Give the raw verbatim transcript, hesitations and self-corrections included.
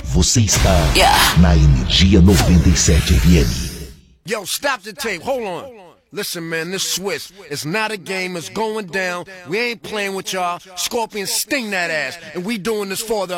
Você está na Energia noventa e sete F M. Yo, stop the tape. Hold on. Listen, man, this Swiss, it's not a game. It's going down. We ain't playing with y'all. Scorpion, sting that ass. And we doing this for the